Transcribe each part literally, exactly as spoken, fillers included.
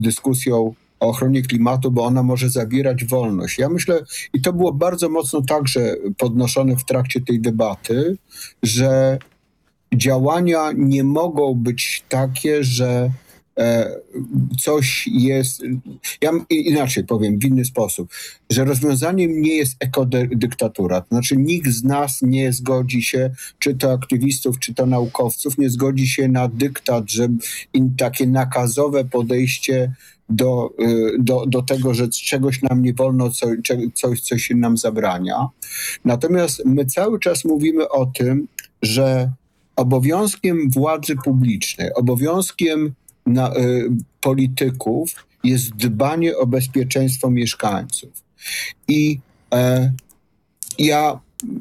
dyskusją o ochronie klimatu, bo ona może zabierać wolność. Ja myślę, i to było bardzo mocno także podnoszone w trakcie tej debaty, że działania nie mogą być takie, że e, coś jest... Ja inaczej powiem, w inny sposób, że rozwiązaniem nie jest ekodyktatura. To znaczy nikt z nas nie zgodzi się, czy to aktywistów, czy to naukowców, nie zgodzi się na dyktat, że in, takie nakazowe podejście do, do, do tego, że czegoś nam nie wolno, co, coś, coś się nam zabrania. Natomiast my cały czas mówimy o tym, że obowiązkiem władzy publicznej, obowiązkiem na, y, polityków jest dbanie o bezpieczeństwo mieszkańców. I e, ja,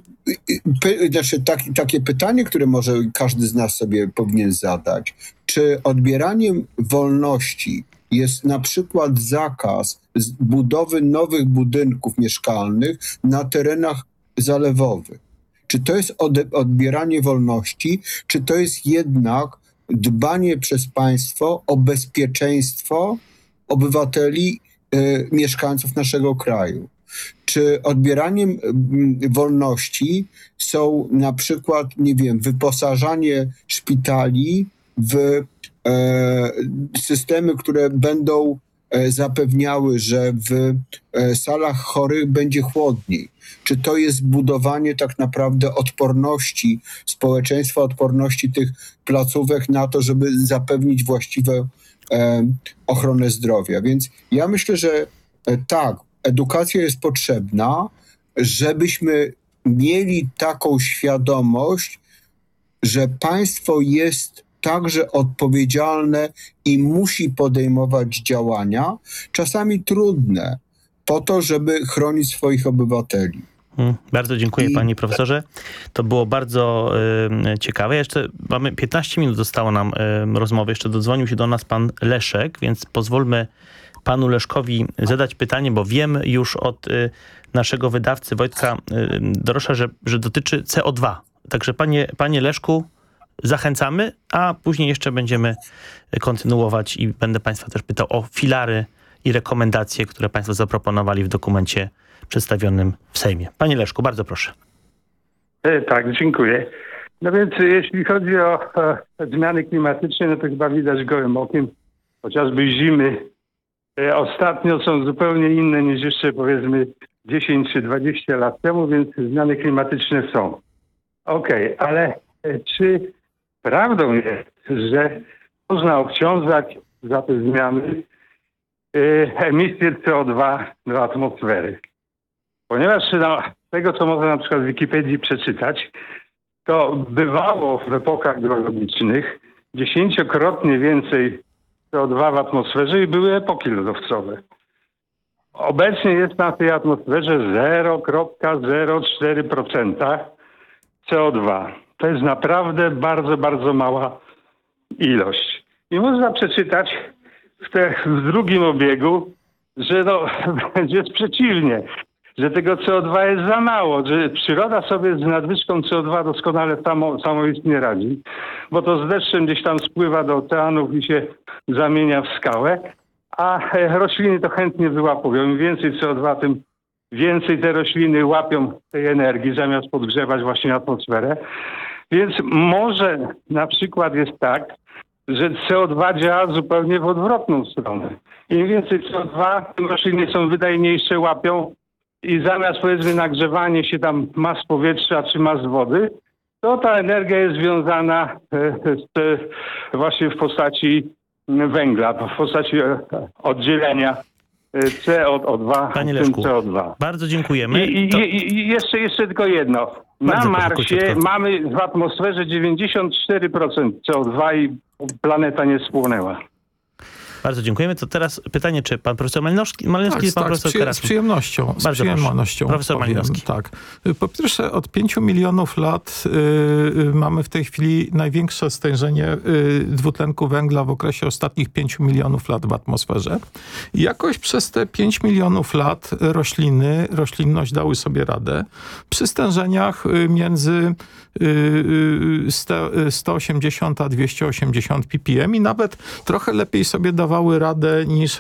y, y, znaczy tak, takie pytanie, które może każdy z nas sobie powinien zadać, czy odbieraniem wolności jest na przykład zakaz budowy nowych budynków mieszkalnych na terenach zalewowych? Czy to jest odbieranie wolności, czy to jest jednak dbanie przez państwo o bezpieczeństwo obywateli, y, mieszkańców naszego kraju? Czy odbieraniem y, wolności są na przykład, nie wiem, wyposażanie szpitali w y, systemy, które będą zapewniały, że w salach chorych będzie chłodniej? Czy to jest budowanie tak naprawdę odporności społeczeństwa, odporności tych placówek na to, żeby zapewnić właściwą e, ochronę zdrowia? Więc ja myślę, że e, tak, edukacja jest potrzebna, żebyśmy mieli taką świadomość, że państwo jest także odpowiedzialne i musi podejmować działania, czasami trudne, po to, żeby chronić swoich obywateli. Hmm, bardzo dziękuję I... panie profesorze. To było bardzo y, ciekawe. Jeszcze mamy piętnaście minut zostało nam y, rozmowy. Jeszcze dodzwonił się do nas pan Leszek, więc pozwólmy panu Leszkowi zadać pytanie, bo wiem już od y, naszego wydawcy Wojtka y, Dorosza, że, że dotyczy C O dwa. Także panie, panie Leszku, zachęcamy, a później jeszcze będziemy kontynuować i będę państwa też pytał o filary i rekomendacje, które państwo zaproponowali w dokumencie przedstawionym w Sejmie. Panie Leszku, bardzo proszę. E, tak, dziękuję. No więc jeśli chodzi o e, zmiany klimatyczne, no to chyba widać gołym okiem, chociażby zimy e, ostatnio są zupełnie inne niż jeszcze powiedzmy dziesięć czy dwadzieścia lat temu, więc zmiany klimatyczne są. Okej, okay, ale e, czy prawdą jest, że można obciążać za te zmiany y, emisję C O dwa do atmosfery? Ponieważ no, z tego, co można na przykład w Wikipedii przeczytać, to bywało w epokach geologicznych dziesięciokrotnie więcej C O dwa w atmosferze i były epoki lodowcowe. Obecnie jest na tej atmosferze zero przecinek zero cztery procent C O dwa. To jest naprawdę bardzo, bardzo mała ilość. I można przeczytać w, te, w drugim obiegu, że no, będzie jest przeciwnie, że tego C O dwa jest za mało, że przyroda sobie z nadwyżką C O dwa doskonale samo, samoistnie radzi, bo to z deszczem gdzieś tam spływa do oceanów i się zamienia w skałę, a rośliny to chętnie wyłapują. Im więcej C O dwa, tym więcej te rośliny łapią tej energii, zamiast podgrzewać właśnie atmosferę. Więc może na przykład jest tak, że C O dwa działa zupełnie w odwrotną stronę. Im więcej C O dwa, tym rośliny są wydajniejsze, łapią i zamiast powiedzmy nagrzewanie się tam mas powietrza czy mas wody, to ta energia jest związana z, właśnie w postaci węgla, w postaci oddzielenia C O dwa, Panie Leszku, C O dwa. Bardzo dziękujemy. I, i, to... i jeszcze, jeszcze tylko jedno. Bardzo Na Marsie krótko. mamy w atmosferze dziewięćdziesiąt cztery procent C O dwa i planeta nie spłonęła. Bardzo dziękujemy. To teraz pytanie, czy pan profesor Malinowski, Malinowski tak, jest pan tak, profesor z, Karasin? z przyjemnością. Z Bardzo przyjemnością profesor powiem, Malinowski. tak. Po pierwsze, od pięciu milionów lat y, mamy w tej chwili największe stężenie y, dwutlenku węgla w okresie ostatnich pięciu milionów lat w atmosferze. I jakoś przez te pięć milionów lat rośliny, roślinność dały sobie radę przy stężeniach y, między y, sto osiemdziesiąt a dwieście osiemdziesiąt ppm i nawet trochę lepiej sobie dawały dawały radę niż